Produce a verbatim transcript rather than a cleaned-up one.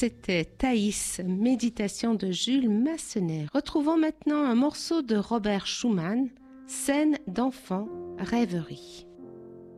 C'était Thaïs, méditation de Jules Massenet. Retrouvons maintenant un morceau de Robert Schumann, Scène d'enfant, rêverie.